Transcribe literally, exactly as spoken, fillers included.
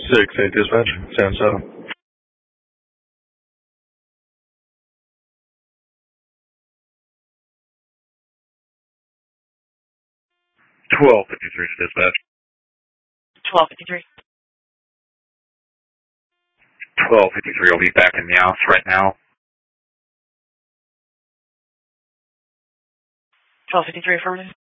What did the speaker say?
six eight dispatch, San seven. twelve fifty-three to dispatch. twelve fifty-three. twelve fifty-three will be back in the house right now. twelve fifty-three affirmative.